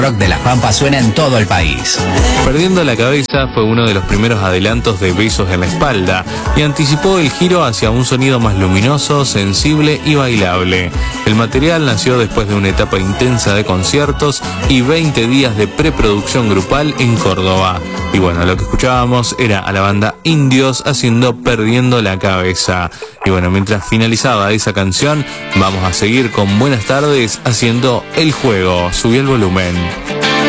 rock de las Pampas suena en todo el país. Perdiendo la cabeza fue uno de los primeros adelantos de Besos en la espalda y anticipó el giro hacia un sonido más luminoso, sensible y bailable. El material nació después de una etapa intensa de conciertos y 20 días de preproducción grupal en Córdoba. Y bueno, lo que escuchábamos era a la banda Indios haciendo Perdiendo la cabeza. Y bueno, mientras finalizaba esa canción, vamos a seguir con Buenas tardes haciendo El juego. Subí el volumen.